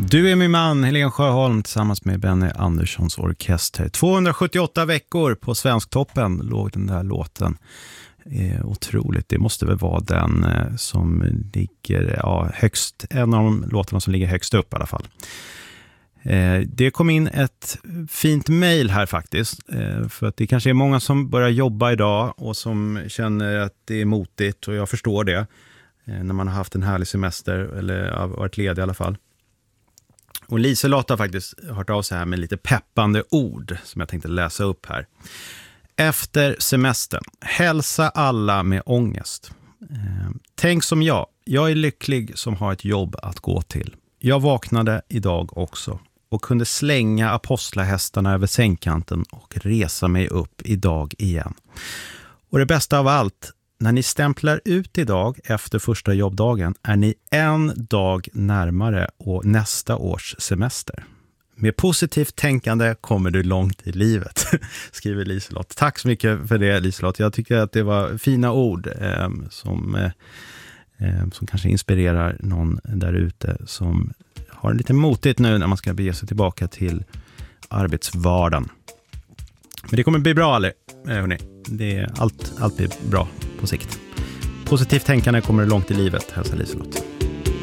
Du är min man, Helene Sjöholm, tillsammans med Benny Anderssons orkester. 278 veckor på Svensktoppen låg den där låten. Otroligt, det måste väl vara den som ligger högst, en av de låtarna som ligger högst upp i alla fall. Det kom in ett fint mejl här faktiskt, för att det kanske är många som börjar jobba idag och som känner att det är motigt, och jag förstår det när man har haft en härlig semester eller varit ledig i alla fall. Och Liselott har faktiskt hört av sig här med lite peppande ord som jag tänkte läsa upp här. Efter semestern, hälsa alla med ångest. Tänk som jag är lycklig som har ett jobb att gå till. Jag vaknade idag också och kunde slänga apostlahästarna över sängkanten och resa mig upp idag igen. Och det bästa av allt, när ni stämplar ut idag efter första jobbdagen är ni en dag närmare och nästa års semester. Med positivt tänkande kommer du långt i livet, skriver Liselott. Tack så mycket för det, Liselott. Jag tycker att det var fina ord som kanske inspirerar någon där ute som har lite motigt nu när man ska bege sig tillbaka till arbetsvardagen. Men det kommer bli bra, hörni. Allt blir bra på sikt. Positivt tänkande kommer långt i livet, hälsar Liselott.